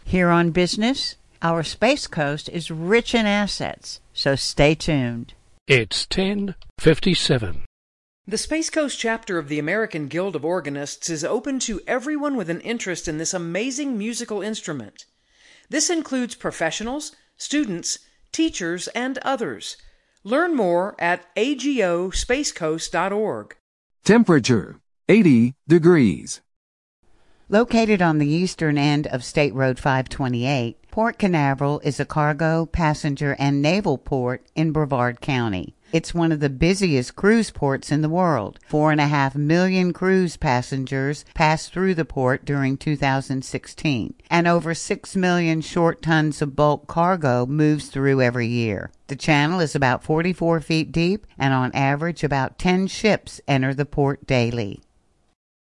Here on Business, our Space Coast is rich in assets, so stay tuned. It's 10:57. The Space Coast chapter of the American Guild of Organists is open to everyone with an interest in this amazing musical instrument. This includes professionals, students, teachers, and others. Learn more at agospacecoast.org. Temperature 80 degrees. Located on the eastern end of State Road 528, Port Canaveral is a cargo, passenger, and naval port in Brevard County. It's one of the busiest cruise ports in the world. 4.5 million cruise passengers passed through the port during 2016, and over 6 million short tons of bulk cargo moves through every year. The channel is about 44 feet deep, and on average about 10 ships enter the port daily.